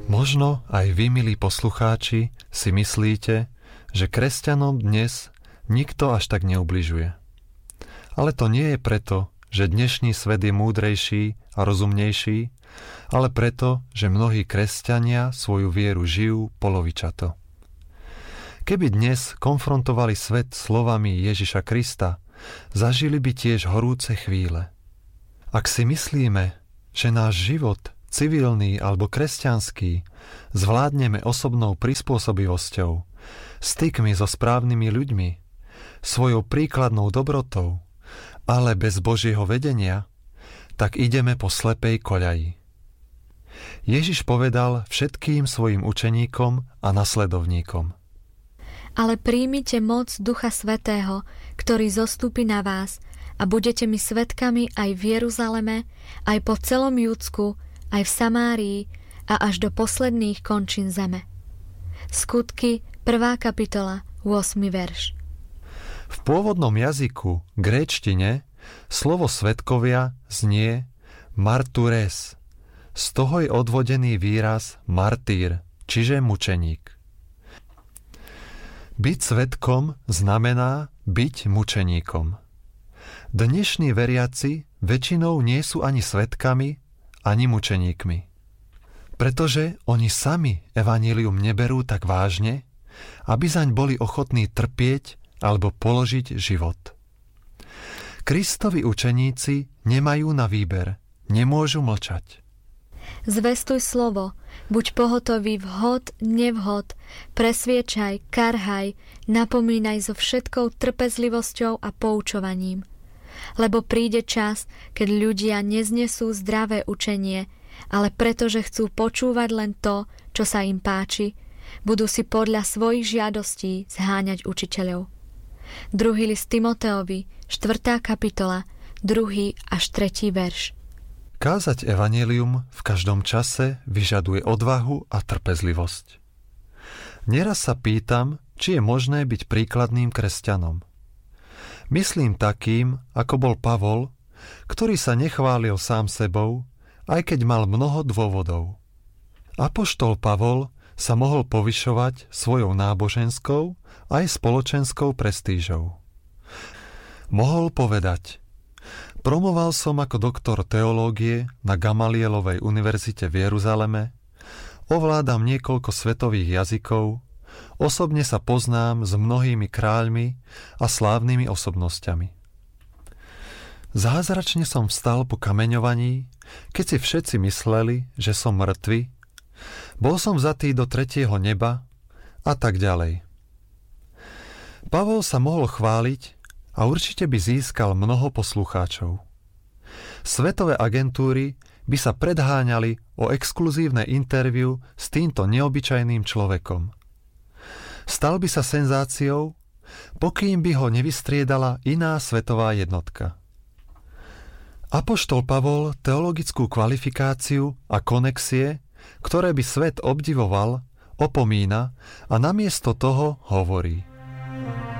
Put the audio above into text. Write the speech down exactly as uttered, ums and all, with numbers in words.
Možno aj vy, milí poslucháči, si myslíte, že kresťanom dnes nikto až tak neubližuje. Ale to nie je preto, že dnešný svet je múdrejší a rozumnejší, ale preto, že mnohí kresťania svoju vieru žijú polovičato. Keby dnes konfrontovali svet slovami Ježiša Krista, zažili by tiež horúce chvíle. Ak si myslíme, že náš život, civilný alebo kresťanský, zvládneme osobnou prispôsobivosťou, stykmi so správnymi ľuďmi, svojou príkladnou dobrotou, ale bez Božieho vedenia, tak ideme po slepej koľaji. Ježiš povedal všetkým svojim učeníkom a nasledovníkom: Ale príjmite moc Ducha Svätého, ktorý zostúpi na vás, a budete mi svedkami aj v Jeruzaleme, aj po celom Judsku, aj v Samárii a až do posledných končín zeme. Skutky, prvá kapitola, ôsmy verš. V pôvodnom jazyku, gréčtine, slovo svedkovia znie martures. Z toho je odvodený výraz martýr, čiže mučeník. Byť svedkom znamená byť mučeníkom. Dnešní veriaci väčšinou nie sú ani svedkami, ani mučeníkmi. Pretože oni sami evanjelium neberú tak vážne, aby zaň boli ochotní trpieť alebo položiť život. Kristovi učeníci nemajú na výber, nemôžu mlčať. Zvestuj slovo, buď pohotový vhod, nevhod, presviečaj, karhaj, napomínaj so všetkou trpezlivosťou a poučovaním. Lebo príde čas, keď ľudia neznesú zdravé učenie, ale pretože chcú počúvať len to, čo sa im páči, budú si podľa svojich žiadostí zháňať učiteľov. Druhý list Timoteovi, štvrtá kapitola, druhý až tretí verš. Kázať evanjelium v každom čase vyžaduje odvahu a trpezlivosť. Neraz sa pýtam, či je možné byť príkladným kresťanom. Myslím takým, ako bol Pavol, ktorý sa nechválil sám sebou, aj keď mal mnoho dôvodov. Apoštol Pavol sa mohol povyšovať svojou náboženskou aj spoločenskou prestížou. Mohol povedať: promoval som ako doktor teológie na Gamalielovej univerzite v Jeruzaleme, ovládam niekoľko svetových jazykov, osobne sa poznám s mnohými kráľmi a slávnymi osobnosťami. Zázračne som vstal po kameňovaní, keď si všetci mysleli, že som mŕtvy, bol som vzatý do tretieho neba a tak ďalej. Pavol sa mohol chváliť a určite by získal mnoho poslucháčov. Svetové agentúry by sa predháňali o exkluzívne interview s týmto neobyčajným človekom. Stal by sa senzáciou, pokým by ho nevystriedala iná svetová jednotka. Apoštol Pavol teologickú kvalifikáciu a konexie, ktoré by svet obdivoval, opomína a namiesto toho hovorí: